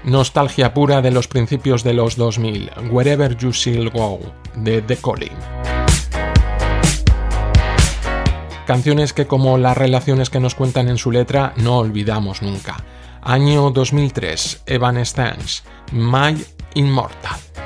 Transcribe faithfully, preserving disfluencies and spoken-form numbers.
Nostalgia pura de los principios de los dos mil, Wherever You Shall Go, de The Calling. Canciones que, como las relaciones que nos cuentan en su letra, no olvidamos nunca. Año dos mil tres, Evanescence, My Immortal.